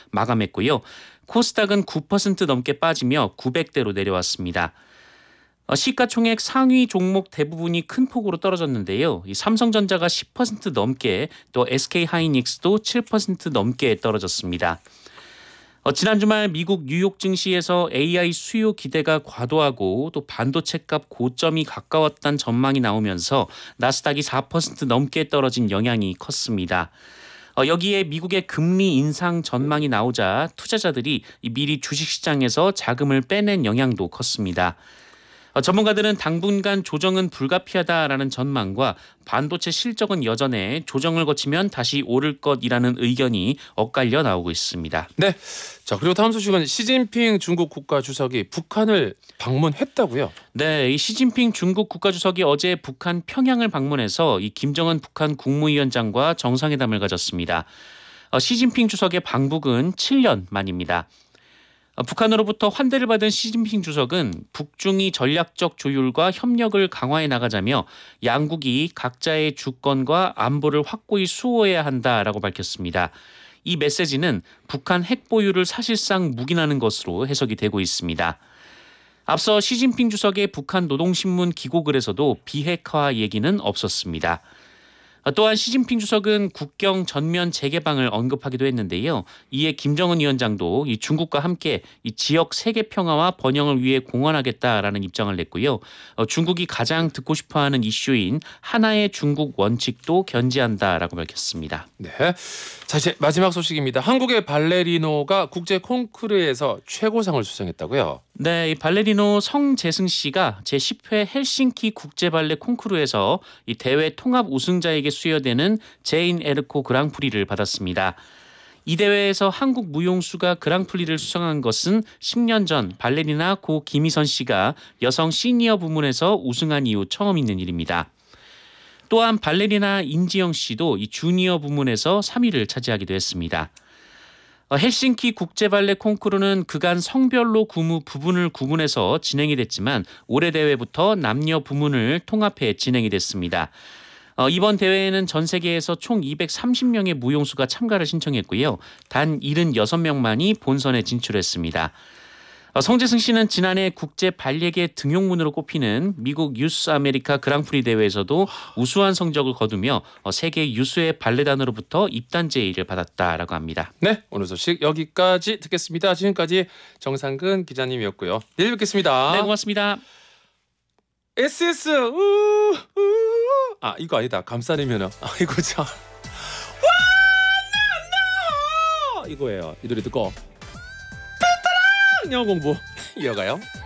마감했고요. 코스닥은 9% 넘게 빠지며 900대로 내려왔습니다. 시가총액 상위 종목 대부분이 큰 폭으로 떨어졌는데요. 이 삼성전자가 10% 넘게 또 SK하이닉스도 7% 넘게 떨어졌습니다. 지난 주말 미국 뉴욕 증시에서 AI 수요 기대가 과도하고 또 반도체값 고점이 가까웠다는 전망이 나오면서 나스닥이 4% 넘게 떨어진 영향이 컸습니다. 여기에 미국의 금리 인상 전망이 나오자 투자자들이 미리 주식시장에서 자금을 빼낸 영향도 컸습니다. 전문가들은 당분간 조정은 불가피하다라는 전망과 반도체 실적은 여전해 조정을 거치면 다시 오를 것이라는 의견이 엇갈려 나오고 있습니다. 네. 자, 그리고 다음 소식은 시진핑 중국 국가주석이 북한을 방문했다고요? 네, 이 시진핑 중국 국가주석이 어제 북한 평양을 방문해서 이 김정은 북한 국무위원장과 정상회담을 가졌습니다. 시진핑 주석의 방북은 7년 만입니다. 북한으로부터 환대를 받은 시진핑 주석은 북중이 전략적 조율과 협력을 강화해 나가자며 양국이 각자의 주권과 안보를 확고히 수호해야 한다라고 밝혔습니다. 이 메시지는 북한 핵 보유를 사실상 묵인하는 것으로 해석이 되고 있습니다. 앞서 시진핑 주석의 북한 노동신문 기고글에서도 비핵화 얘기는 없었습니다. 또한 시진핑 주석은 국경 전면 재개방을 언급하기도 했는데요. 이에 김정은 위원장도 이 중국과 함께 이 지역 세계 평화와 번영을 위해 공헌하겠다라는 입장을 냈고요. 중국이 가장 듣고 싶어하는 이슈인 하나의 중국 원칙도 견지한다라고 밝혔습니다. 네. 자, 이제 마지막 소식입니다. 한국의 발레리노가 국제 콩쿠르에서 최고상을 수상했다고요? 네, 이 발레리노 성재승 씨가 제10회 헬싱키 국제발레 콩쿠르에서 이 대회 통합 우승자에게 수여되는 제인 에르코 그랑프리를 받았습니다. 이 대회에서 한국 무용수가 그랑프리를 수상한 것은 10년 전 발레리나 고 김희선 씨가 여성 시니어 부문에서 우승한 이후 처음 있는 일입니다. 또한 발레리나 인지영 씨도 이 주니어 부문에서 3위를 차지하기도 했습니다. 헬싱키 국제발레 콩쿠르는 그간 성별로 부분을 구분해서 진행이 됐지만 올해 대회부터 남녀 부문을 통합해 진행이 됐습니다. 이번 대회에는 전 세계에서 총 230명의 무용수가 참가를 신청했고요. 단 76명만이 본선에 진출했습니다. 성재승 씨는 지난해 국제 발레계 등용문으로 꼽히는 미국 유스 아메리카 그랑프리 대회에서도 우수한 성적을 거두며 세계 유수의 발레단으로부터 입단 제의를 받았다라고 합니다. 네, 오늘 소식 여기까지 듣겠습니다. 지금까지 정상근 기자님이었고요. 내일 뵙겠습니다. 네, 고맙습니다. SS 이거 아니다. 감싸리면은 이거 참 이거예요. 이 노래 듣고 영어 공부 이어가요.